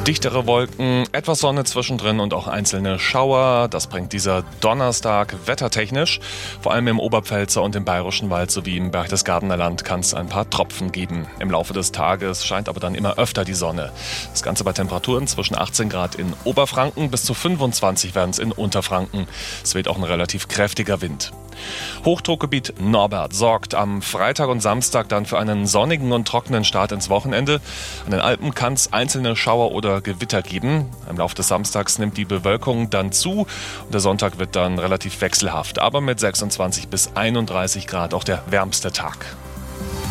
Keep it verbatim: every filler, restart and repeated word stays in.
Dichtere Wolken, etwas Sonne zwischendrin und auch einzelne Schauer. Das bringt dieser Donnerstag wettertechnisch. Vor allem im Oberpfälzer und im Bayerischen Wald sowie im Berchtesgadener Land kann es ein paar Tropfen geben. Im Laufe des Tages scheint aber dann immer öfter die Sonne. Das Ganze bei Temperaturen zwischen achtzehn Grad in Oberfranken bis zu fünfundzwanzig werden es in Unterfranken. Es weht auch ein relativ kräftiger Wind. Hochdruckgebiet Norbert sorgt am Freitag und Samstag dann für einen sonnigen und trockenen Start ins Wochenende. An den Alpen kann es einzelne Schauer oder Gewitter geben. Im Laufe des Samstags nimmt die Bewölkung dann zu und der Sonntag wird dann relativ wechselhaft, aber mit sechsundzwanzig bis einunddreißig Grad auch der wärmste Tag.